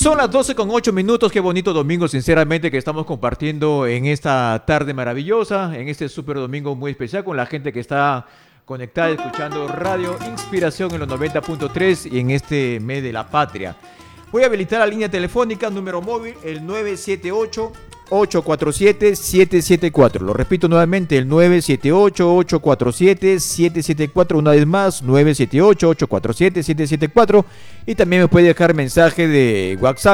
Son las 12:08. Qué bonito domingo, sinceramente, que estamos compartiendo en esta tarde maravillosa, en este súper domingo muy especial con la gente que está conectada, escuchando Radio Inspiración en los 90.3 y en este mes de la patria. Voy a habilitar la línea telefónica, número móvil, el 978-847-774. Lo repito nuevamente, el 978-847-774. Una vez más, 978-847-774. Y también me puede dejar mensaje de WhatsApp